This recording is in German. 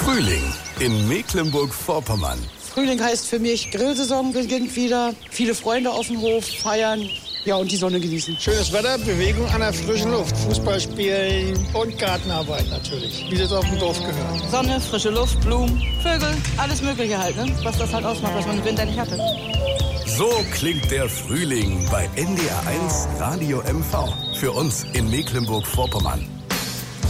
Frühling in Mecklenburg-Vorpommern. Frühling heißt für mich, Grillsaison beginnt wieder, viele Freunde auf dem Hof feiern, ja, und die Sonne genießen. Schönes Wetter, Bewegung an der frischen Luft, Fußball spielen und Gartenarbeit natürlich, wie das auf dem Dorf gehört. Sonne, frische Luft, Blumen, Vögel, alles Mögliche halt, ne? Was das halt ausmacht, was man im Winter nicht hatte. So klingt der Frühling bei NDR 1 Radio MV. Für uns in Mecklenburg-Vorpommern.